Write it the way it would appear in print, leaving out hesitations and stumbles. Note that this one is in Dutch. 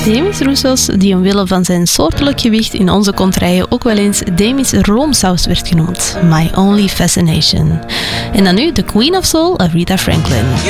Demis Roussos, die omwille van zijn soortelijk gewicht in onze contraien ook wel eens Demis roomsaus werd genoemd. My Only Fascination. En dan nu de Queen of Soul, Aretha Franklin.